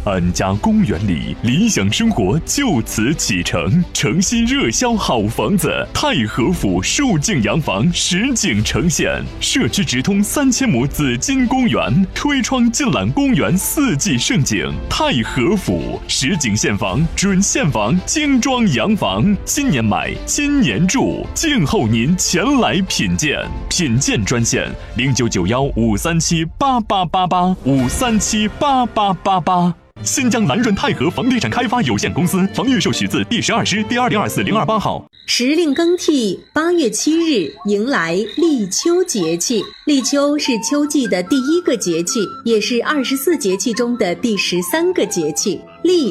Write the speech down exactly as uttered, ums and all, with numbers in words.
安家公园里，理想生活就此启程。城西热销好房子，太和府数景洋房实景呈现，社区直通三千亩紫金公园，推窗尽览公园四季盛景。太和府实景现房，准现房，精装洋房，今年买，今年住，静候您前来品鉴。品鉴专线零九九幺五三七八八八八五三七八八八八。新疆南润泰和房地产开发有限公司房预授许字第十二师第二零二四零二八号。 时令更替，八月七日迎来立秋节气。立秋是秋季的第一个节气，也是二十四节气中的第十三个节气。立